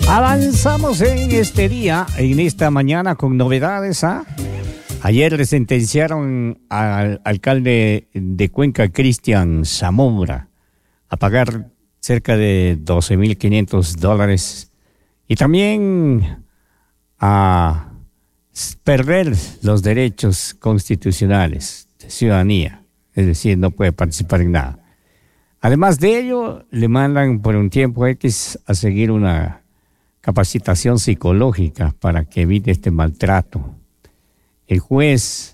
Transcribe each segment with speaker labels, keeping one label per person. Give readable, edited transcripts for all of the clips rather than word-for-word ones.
Speaker 1: Avanzamos en este día, en esta mañana, con novedades. Ayer le sentenciaron al alcalde de Cuenca, Cristian Zamora, a pagar cerca de $12,500 y también a perder los derechos constitucionales de ciudadanía, es decir, no puede participar en nada. Además de ello, le mandan por un tiempo X a seguir una capacitación psicológica para que evite este maltrato. El juez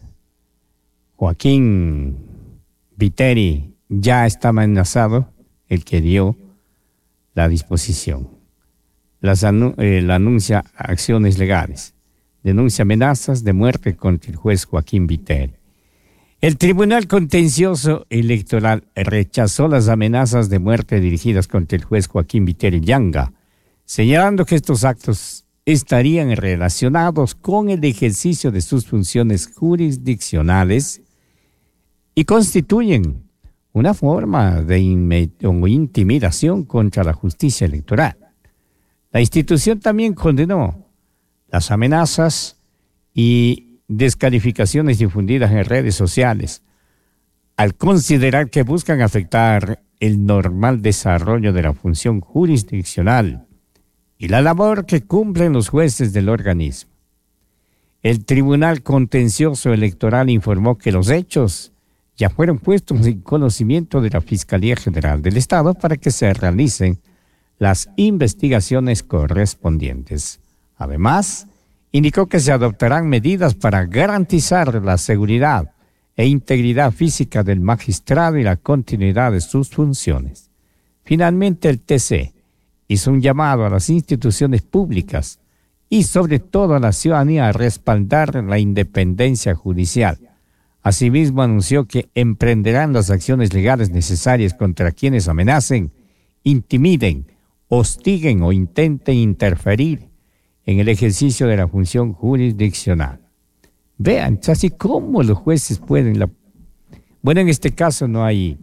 Speaker 1: Joaquín Viteri ya está amenazado, el que dio la disposición. La anuncia acciones legales, denuncia amenazas de muerte contra el juez Joaquín Viteri. El Tribunal Contencioso Electoral rechazó las amenazas de muerte dirigidas contra el juez Joaquín Viteri Yanga, señalando que estos actos estarían relacionados con el ejercicio de sus funciones jurisdiccionales y constituyen una forma de intimidación contra la justicia electoral. La institución también condenó las amenazas y descalificaciones difundidas en redes sociales, al considerar que buscan afectar el normal desarrollo de la función jurisdiccional y la labor que cumplen los jueces del organismo. El Tribunal Contencioso Electoral informó que los hechos ya fueron puestos en conocimiento de la Fiscalía General del Estado para que se realicen las investigaciones correspondientes. Además, indicó que se adoptarán medidas para garantizar la seguridad e integridad física del magistrado y la continuidad de sus funciones. Finalmente, el TC hizo un llamado a las instituciones públicas y sobre todo a la ciudadanía a respaldar la independencia judicial. Asimismo, anunció que emprenderán las acciones legales necesarias contra quienes amenacen, intimiden, hostiguen o intenten interferir en el ejercicio de la función jurisdiccional. Vean, así como los jueces pueden... Bueno, en este caso no hay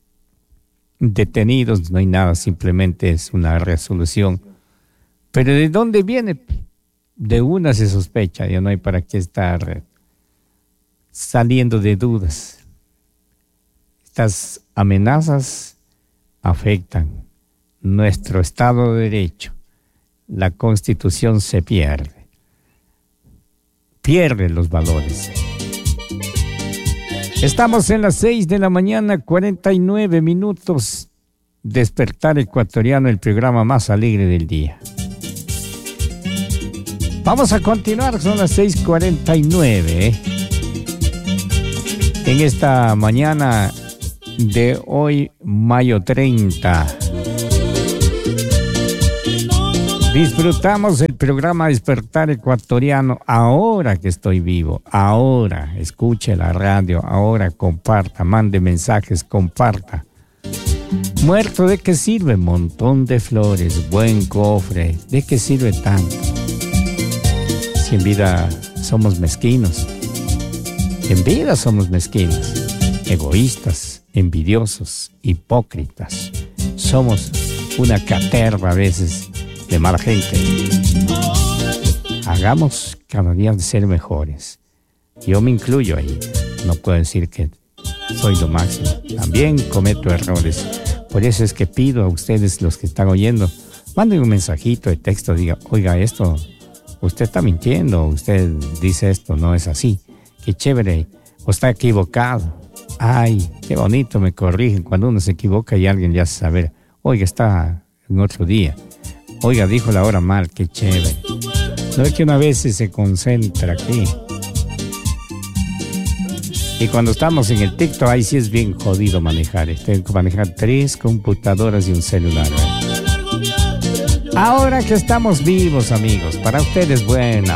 Speaker 1: detenidos, no hay nada, simplemente es una resolución. Pero ¿de dónde viene? De una se sospecha, ya no hay para qué estar saliendo de dudas. Estas amenazas afectan nuestro Estado de Derecho. La Constitución se pierde los valores. Estamos en las 6 de la mañana, 49 minutos. Despertar Ecuatoriano, el programa más alegre del día. Vamos a continuar, son las 6:49. En esta mañana de hoy, mayo 30. Disfrutamos el programa Despertar Ecuatoriano ahora que estoy vivo, ahora escuche la radio, ahora comparta, mande mensajes, comparta. Muerto, ¿de qué sirve? Montón de flores, buen cofre, ¿de qué sirve tanto? Si en vida somos mezquinos, en vida somos mezquinos, egoístas, envidiosos, hipócritas, somos una caterva a veces de mala gente. Hagamos cada día de ser mejores. Yo me incluyo ahí. No puedo decir que soy lo máximo. También cometo errores. Por eso es que pido a ustedes, los que están oyendo, manden un mensajito de texto, diga, oiga, esto, usted está mintiendo, usted dice esto, no es así. Qué chévere, o está equivocado. Ay, qué bonito, me corrigen cuando uno se equivoca y alguien ya sabe, oiga, está en otro día. Oiga, dijo la hora mal, qué chévere. No es que una vez se concentra aquí. Y cuando estamos en el TikTok, ahí sí es bien jodido manejar. Tengo que manejar 3 computadoras y un celular. Ahora que estamos vivos, amigos, para ustedes buena.